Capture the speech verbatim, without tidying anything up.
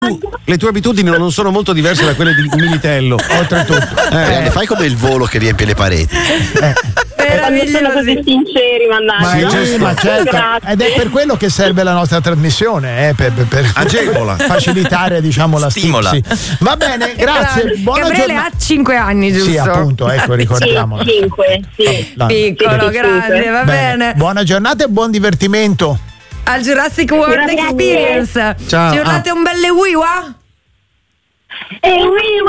abitu- le tue abitudini non sono molto diverse da quelle di Militello, oltretutto. Eh, eh. Fai come il volo che riempie le pareti. Eh. Sono così sinceri, mannaggia. Ma, sì, ma certo, ed è per quello che serve la nostra trasmissione, eh, per, per, per agevola, facilitare, diciamo, la stimola. stipsi. Va bene, grazie. Buona Gabriele giornata. ha cinque anni, giusto? Sì, appunto, ecco, ricordiamolo. Sì, cinque, sì. No, no. Piccolo, Sì, grande, va bene. Bene. Buona giornata e buon divertimento. Al Jurassic World Grazie. Experience. Ciao. Ci urlate Ah. un belle wiwa? E wiwa!